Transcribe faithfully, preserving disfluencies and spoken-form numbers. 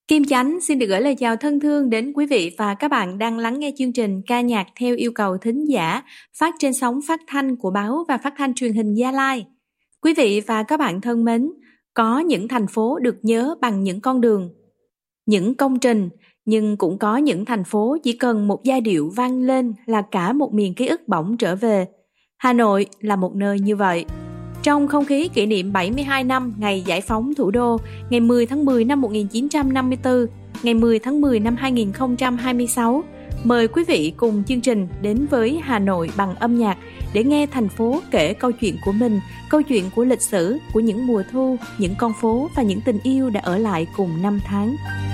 Kim Chánh xin được gửi lời chào thân thương đến quý vị và các bạn đang lắng nghe chương trình ca nhạc theo yêu cầu thính giả phát trên sóng phát thanh của báo và phát thanh truyền hình Gia Lai. Quý vị và các bạn thân mến, có những thành phố được nhớ bằng những con đường, những công trình, nhưng cũng có những thành phố chỉ cần một giai điệu vang lên là cả một miền ký ức bỗng trở về. Hà Nội là một nơi như vậy. Trong không khí kỷ niệm bảy mươi hai năm ngày giải phóng thủ đô, ngày mười tháng mười năm một nghìn chín trăm năm mươi tư, ngày mười tháng mười năm hai nghìn không trăm hai mươi sáu, mời quý vị cùng chương trình đến với Hà Nội bằng âm nhạc để nghe thành phố kể câu chuyện của mình, câu chuyện của lịch sử, của những mùa thu, những con phố và những tình yêu đã ở lại cùng năm tháng.